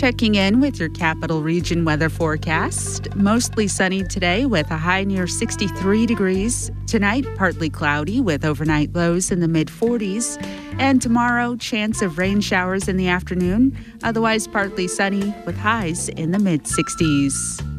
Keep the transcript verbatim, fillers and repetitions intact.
Checking in with your Capital Region weather forecast. Mostly sunny today with a high near sixty-three degrees. Tonight, partly cloudy with overnight lows in the mid forties. And tomorrow, chance of rain showers in the afternoon. Otherwise, partly sunny with highs in the mid sixties.